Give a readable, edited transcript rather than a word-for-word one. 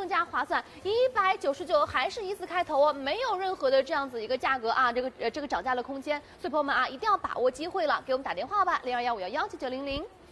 更加划算，199还是1字开头哦，没有任何的这样子一个价格啊，这个涨价的空间，所以朋友们啊，一定要把握机会了，给我们打电话吧，0215119900。